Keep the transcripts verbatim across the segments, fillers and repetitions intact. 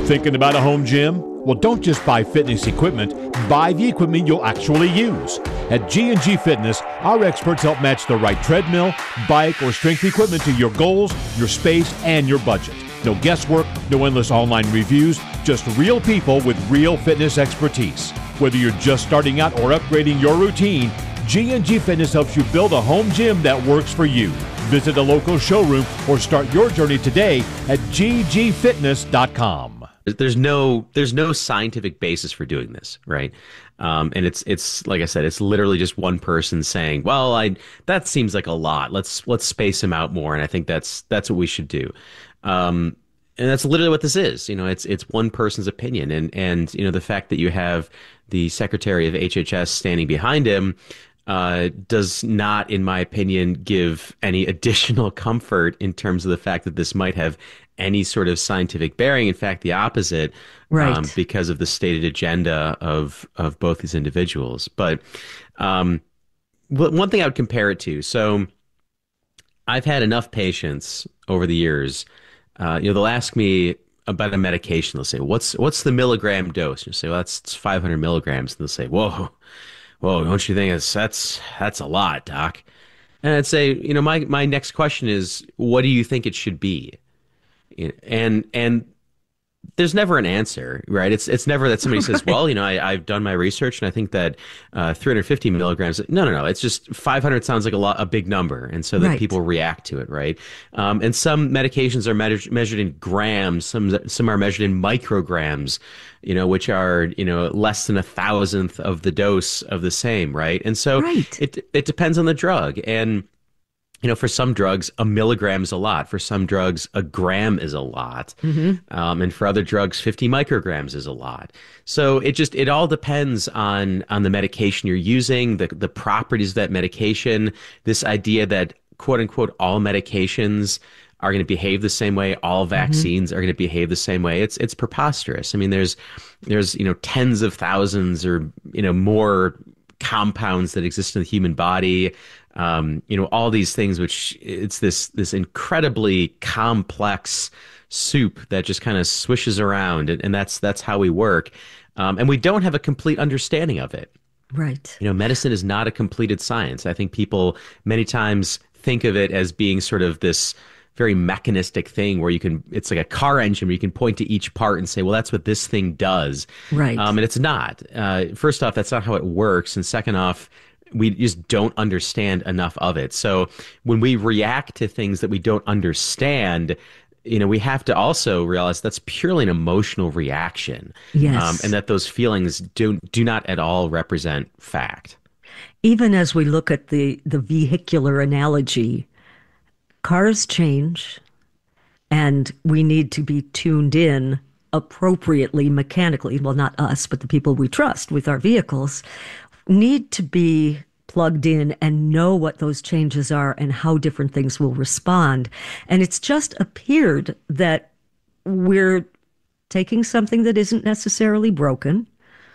Thinking about a home gym? Well, don't just buy fitness equipment, buy the equipment you'll actually use. At G and G Fitness, our experts help match the right treadmill, bike, or strength equipment to your goals, your space, and your budget. No guesswork, no endless online reviews, just real people with real fitness expertise. Whether you're just starting out or upgrading your routine, G and G Fitness helps you build a home gym that works for you. Visit a local showroom or start your journey today at g g fitness dot com. There's no there's no scientific basis for doing this, right? Um, and it's it's like I said, it's literally just one person saying, "Well, I that seems like a lot. Let's let's space them out more." And I think that's that's what we should do. Um, and that's literally what this is. You know, it's it's one person's opinion, and and you know the fact that you have the Secretary of H H S standing behind him uh, does not, in my opinion, give any additional comfort in terms of the fact that this might have any sort of scientific bearing. In fact, the opposite, right. um, because of the stated agenda of of both these individuals. But um, one thing I would compare it to, so I've had enough patients over the years, uh, you know, they'll ask me about a medication. They'll say, what's what's the milligram dose? And you'll say, well, that's it's five hundred milligrams. And they'll say, whoa, whoa, don't you think it's, that's that's a lot, doc? And I'd say, you know, my, my next question is, what do you think it should be? And and there's never an answer, right? It's it's never that somebody says, well, you know, I, I've done my research and I think that uh, three hundred fifty milligrams. No, no, no. It's just five hundred sounds like a lot, a big number, and so that right. people react to it, right? Um, and some medications are measured measured in grams. Some some are measured in micrograms, you know, which are you know less than a thousandth of the dose of the same, right? And so right. it it depends on the drug. And you know, for some drugs, a milligram is a lot. For some drugs, a gram is a lot. Mm-hmm. Um, and for other drugs, fifty micrograms is a lot. So it just, it all depends on, on the medication you're using, the, the properties of that medication, this idea that, quote unquote, all medications are going to behave the same way. All vaccines mm-hmm. are going to behave the same way. It's, it's preposterous. I mean, there's, there's, you know, tens of thousands or, you know, more compounds that exist in the human body. Um, you know, all these things, which it's this this incredibly complex soup that just kind of swishes around, and, and that's that's how we work. Um, and we don't have a complete understanding of it. Right. You know, medicine is not a completed science. I think people many times think of it as being sort of this very mechanistic thing where you can, it's like a car engine where you can point to each part and say, well, that's what this thing does. Right. Um, and it's not. Uh, first off, that's not how it works. And second off, we just don't understand enough of it. So when we react to things that we don't understand, you know, we have to also realize that's purely an emotional reaction. Yes. Um, and that those feelings do, do not at all represent fact. Even as we look at the, the vehicular analogy, cars change and we need to be tuned in appropriately mechanically. Well, not us, but the people we trust with our vehicles need to be plugged in and know what those changes are and how different things will respond. And it's just appeared that we're taking something that isn't necessarily broken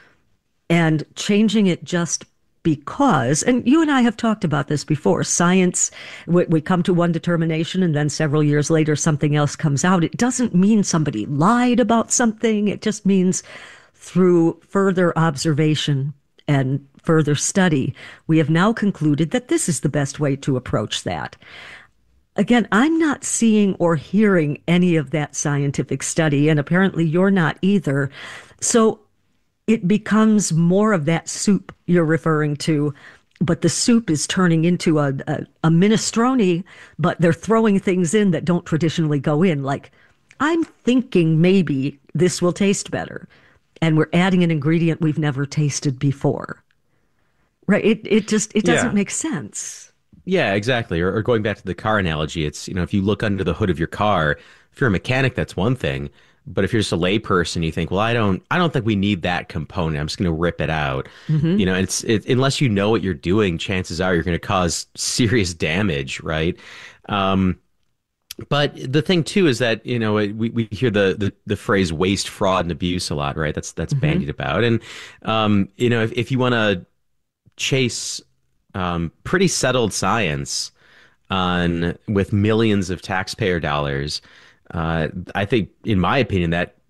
and changing it just because, and you and I have talked about this before, science, we, we come to one determination and then several years later something else comes out. It doesn't mean somebody lied about something. It just means through further observation and further study, we have now concluded that this is the best way to approach that. Again, I'm not seeing or hearing any of that scientific study, and apparently you're not either. So it becomes more of that soup you're referring to, but the soup is turning into a, a, a minestrone, but they're throwing things in that don't traditionally go in. Like, I'm thinking maybe this will taste better, and we're adding an ingredient we've never tasted before. Right? It it just, it doesn't Yeah. make sense. Yeah, exactly. Or, or going back to the car analogy, it's, you know, if you look under the hood of your car, if you're a mechanic, that's one thing. But if you're just a layperson, you think, well, I don't, I don't think we need that component. I'm just going to rip it out. Mm-hmm. You know, it's it, unless you know what you're doing, chances are you're going to cause serious damage, right? Um, but the thing too is that, you know, we, we hear the, the the phrase waste, fraud, and abuse a lot, right? That's that's Mm-hmm. bandied about, and um, you know, if if you want to chase um, pretty settled science on with millions of taxpayer dollars. Uh, I think, in my opinion, that